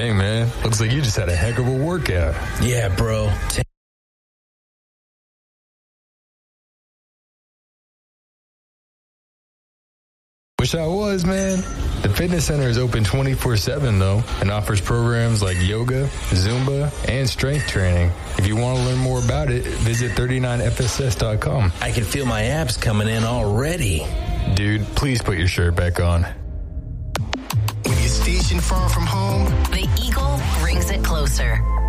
Dang, man. Looks like you just had a heck of a workout. Yeah, bro. Wish I was, man. The fitness center is open 24/7, though, and offers programs like yoga, Zumba, and strength training. If you want to learn more about it, visit 39fss.com. I can feel my abs coming in already. Dude, please put your shirt back on. When you're stationed far from home, the Eagle brings it closer.